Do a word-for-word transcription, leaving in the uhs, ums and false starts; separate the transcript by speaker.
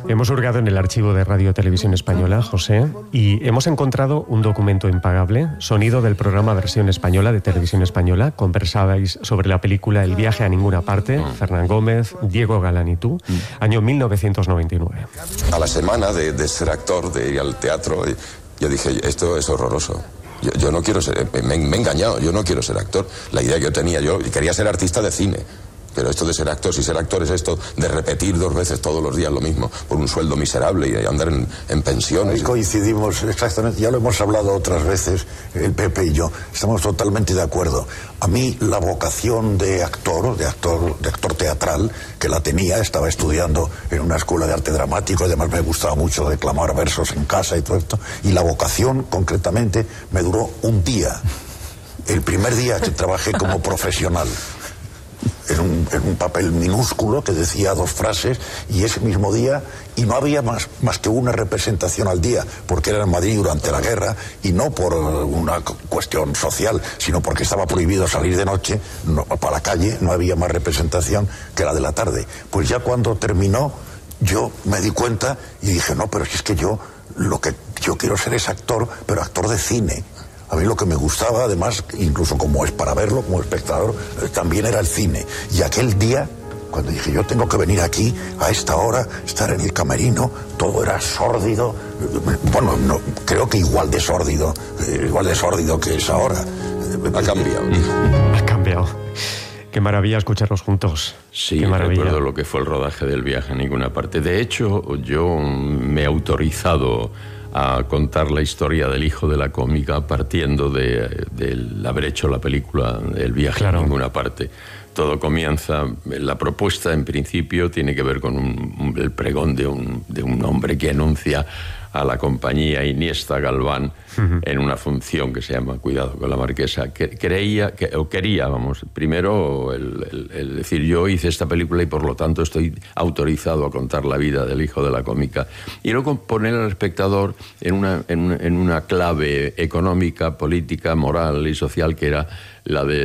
Speaker 1: Hemos hurgado en el archivo de Radio Televisión Española, José, y hemos encontrado un documento impagable, sonido del programa Versión Española de Televisión Española. Conversabais sobre la película El viaje a ninguna parte, Fernán Gómez, Diego Galán y tú, año mil novecientos noventa y nueve.
Speaker 2: A la semana de, de ser actor, de ir al teatro, yo dije, esto es horroroso. Yo, yo no quiero ser, me, me he engañado, yo no quiero ser actor. La idea que yo tenía, yo quería ser artista de cine. Pero esto de ser actor, si ser actor es esto de repetir dos veces todos los días lo mismo, por un sueldo miserable y andar en, en pensiones.
Speaker 3: Ahí coincidimos exactamente, ya lo hemos hablado otras veces, el Pepe y yo, estamos totalmente de acuerdo. A mí la vocación de actor, de actor, de actor teatral, que la tenía, estaba estudiando en una escuela de arte dramático, y además me gustaba mucho declamar versos en casa y todo esto, y la vocación concretamente me duró un día, el primer día que trabajé como profesional. En un, en un papel minúsculo que decía dos frases, y ese mismo día, y no había más, más que una representación al día, porque era en Madrid durante la guerra, y no por una cuestión social, sino porque estaba prohibido salir de noche no, para la calle, no había más representación que la de la tarde. Pues ya cuando terminó, yo me di cuenta y dije, no, pero si es que yo, lo que yo quiero ser es actor, pero actor de cine. A mí lo que me gustaba, además, incluso como es para verlo, como espectador, también era el cine. Y aquel día, cuando dije, yo tengo que venir aquí, a esta hora, estar en el camerino, todo era sórdido. Bueno, no, creo que igual de sórdido, igual de sórdido que es ahora.
Speaker 2: Ha cambiado.
Speaker 1: Ha cambiado. Qué maravilla escucharlos juntos.
Speaker 4: Sí,
Speaker 1: Qué maravilla.
Speaker 4: recuerdo lo que fue el rodaje del viaje a ninguna parte. De hecho, yo me he autorizado a contar la historia del hijo de la cómica partiendo de, de haber hecho la película El viaje claro. a ninguna parte. Todo comienza, la propuesta en principio tiene que ver con un, un, el pregón de un, de un hombre que anuncia a la compañía Iniesta Galván uh-huh. en una función que se llama Cuidado con la Marquesa. Que, creía, que, o quería, vamos, primero el, el, el decir yo hice esta película y por lo tanto estoy autorizado a contar la vida del hijo de la cómica. Y luego poner al espectador en una, en una, en una clave económica, política, moral y social que era la de